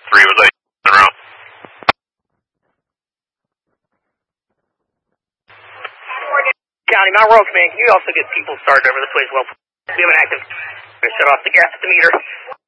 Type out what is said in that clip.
3 was 8 in a row. County, Mount Royal Command, can you also get people started over this place? Well, we have an active. Shut off the gas at the meter.